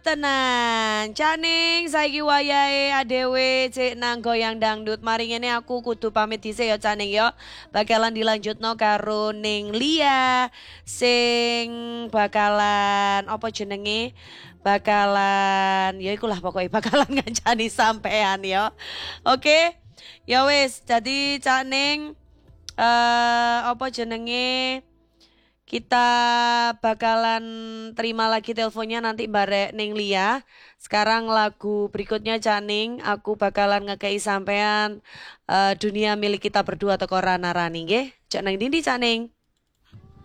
Tenan, Caning saiki wayahe adewe cek nang goyang dangdut. Mari ngene aku kudu pamit dhisik ya Caning ya. Bakalan dilanjutno karo Ning Lia sing bakalan apa jenenge? Bakalan ya ikulah pokoknya bakalan ngancani sampean ya. Oke. Ya wis, jadi Caning apa jenenge? Kita bakalan terima lagi teleponnya nanti barek Ning Lia. Sekarang lagu berikutnya Caning, aku bakalan ngekei sampean dunia milik kita berdua teko Rana Rani nggih. Cak nang ndi Caning?